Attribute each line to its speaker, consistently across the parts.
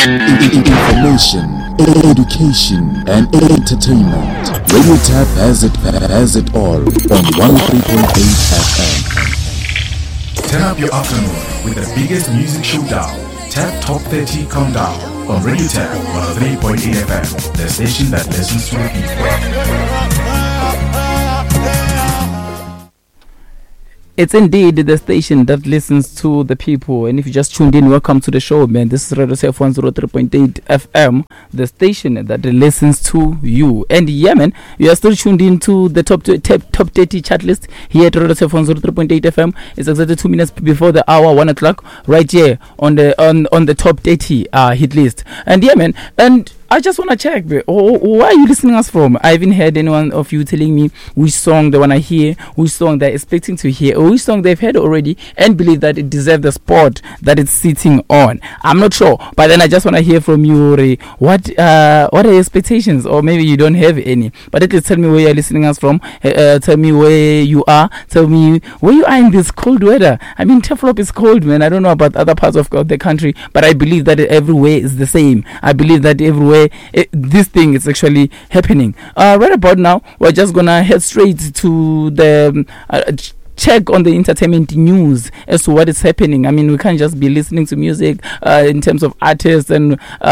Speaker 1: Information, education, and entertainment. Radio Tap has it all on 103.8 FM.
Speaker 2: Turn up your afternoon with the biggest music showdown. Tap Top 30 Countdown on Radio Tap 103.8 FM, the station that listens to the people.
Speaker 3: It's indeed the station that listens to the people. And if you just tuned in, welcome to the show, man. This is Radio Tap 103.8 FM, the station that listens to you. And yeah, man, you are still tuned in to the top 30 chat list here at Radio Tap 103.8 FM. It's exactly 2 minutes before the hour, 1 o'clock, right here on the top 30 hit list. And yeah, man, and I just want to check, where are you listening us from? I haven't heard anyone of you telling me which song they want to hear, which song they're expecting to hear, or which song they've heard already and believe that it deserves the spot that it's sitting on. I'm not sure, but then I just want to hear from you, Ray. What are your expectations? Or maybe you don't have any, but at least tell me where you're listening us from. Tell me where you are. Tell me where you are in this cold weather. I mean, Teflop is cold, man. I don't know about other parts of the country, but I believe that everywhere is the same. I believe that everywhere this thing is actually happening. Right about now, we're just gonna head straight to the check on the entertainment news as to what is happening. I mean, we can't just be listening to music in terms of artists and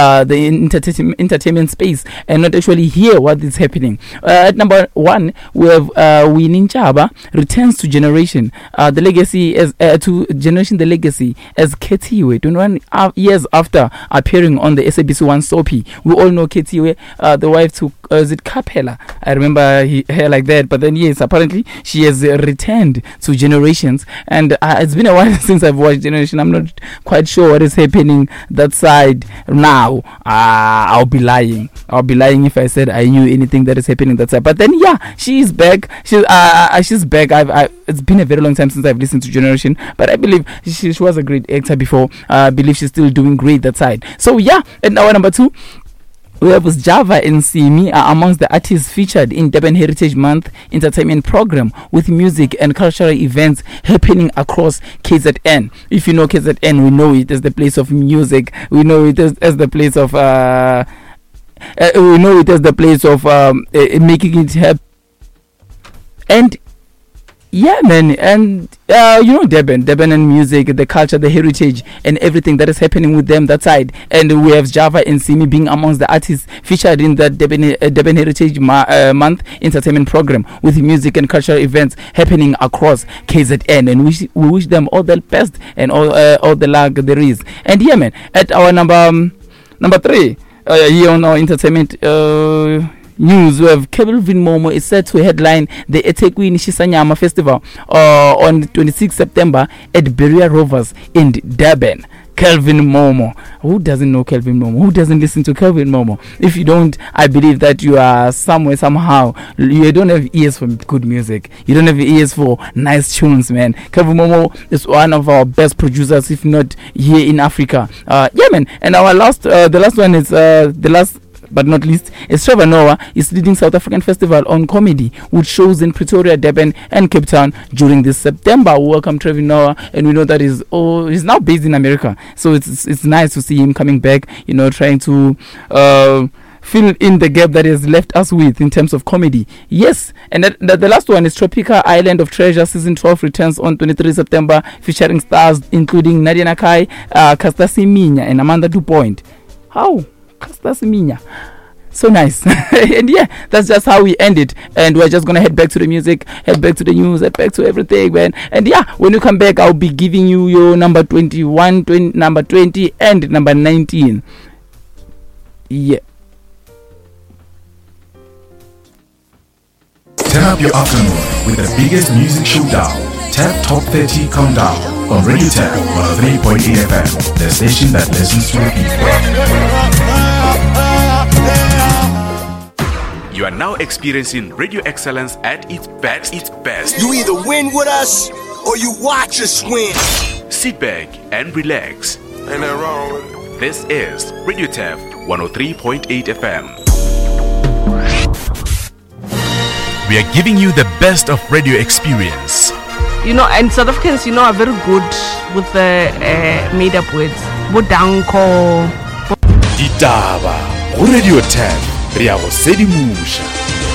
Speaker 3: the entertainment space and not actually hear what is happening. At number 1, we have Winnie Chaba returns to Generation. The legacy as to Generation, the legacy as Ketiwe 21 years after appearing on the SABC One soapy. We all know Ketiwe, the wife to is it Capella? I remember her like that. But then yes, apparently she has returned to Generations, and it's been a while since I've watched Generation. I'm not quite sure what is happening that side now. I'll be lying if I said I knew anything that is happening that side. But then yeah, she's back. She's back. It's been a very long time since I've listened to Generation, but I believe she was a great actor before. I believe she's still doing great that side. So yeah, and now number 2, we have Java and Simi are amongst the artists featured in Durban Heritage Month entertainment program with music and cultural events happening across KZN. If you know KZN, we know it as the place of music. We know it as the place of making it happen. And yeah, man, and Durban and music, the culture, the heritage, and everything that is happening with them that side. And we have Java and Simi being amongst the artists featured in the Durban Heritage Month entertainment program with music and cultural events happening across KZN. And we wish them all the best and all the luck there is. And yeah, man, at our number 3 here on our entertainment news, we have Kelvin Momo is set to headline the eThekwini Shisanyama Festival on 26 September at Berea Rovers in Durban. Kelvin Momo. Who doesn't know Kelvin Momo? Who doesn't listen to Kelvin Momo? If you don't, I believe that you are somehow, you don't have ears for good music. You don't have ears for nice tunes, man. Kelvin Momo is one of our best producers, if not here in Africa. Yeah, man. And our the last one is the last but not least, is Trevor Noah is leading South African Festival on Comedy, which shows in Pretoria, Durban, and Cape Town during this September. Welcome Trevor Noah, and we know that he's now based in America, so it's nice to see him coming back. Trying to fill in the gap that he has left us with in terms of comedy. Yes, and the last one is Tropica Island of Treasure Season 12 returns on 23 September, featuring stars including Nadia Nakai, Caster Semenya, and Amanda DuPont. How? Caster Semenya. So nice. And yeah, that's just how we end it. And we're just gonna head back to the music, head back to the news, head back to everything, man. And yeah, when you come back, I'll be giving you your number 21, number 20, and number 19. Yeah.
Speaker 2: Turn up your afternoon with the biggest music showdown. Tap Top 30 Countdown on Radio Tap 103.8 FM, the station that listens to the people. You are now experiencing radio excellence at its best.
Speaker 4: You either win with us or you watch us win.
Speaker 2: Sit back and relax.
Speaker 4: Ain't that wrong with it?
Speaker 2: This is Radio Tap 103.8 FM. We are giving you the best of radio experience.
Speaker 5: And South Africans, are very good with the made-up words. Bodanko.
Speaker 1: Ditaba go Radio Tap re ya go sedimusha.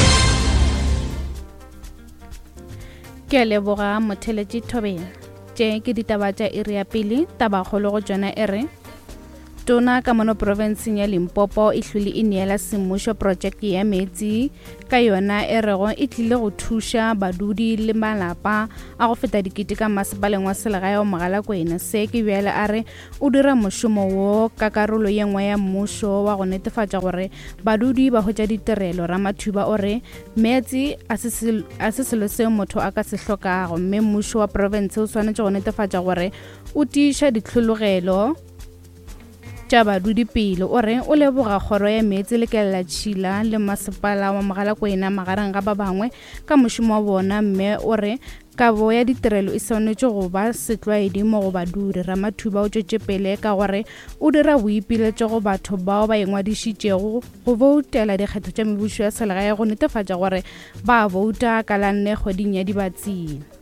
Speaker 6: Ke leboga motheletši Thobela. Tše ke ditaba tša iri ya pele, taba kgolo go tšona ere tona ka mono provinceng ya Limpopo e hlwele e neela semmušo projeke ya metsi ka yona e rego e tlile go thuša badudi le malapa a go feta dikete ka masepaleng wa selegae wa Mogalakwena. Se ke bjale a re o dira mošomo wo ka karolo ye nngwe ya mmušo wa go netefatša gore badudi ba hwetša ditirelo. Ramathuba o re metsi a se selo seo motho a ka se hlokago, mme mmušo wa province o swanetše go netefatša gore o tiiša ditlhologelo tša badudi pele. O re o leboga kgoro ya metsi le kelela tšhila le masepala wa Mogalakwena magareng ga ba bangwe ka mošomo wa bona, mme o re kabo ya ditirelo e swanetše go ba setlwaedi mo go badudi. Ramathuba o tšwetše pele ka gore o dira boipiletšo go batho bao ba engwadišitšego go voutela dikgetho tša mebušo ya selegae go netefatša gore ba vouta ka la 4 kgweding ya Dibatsing.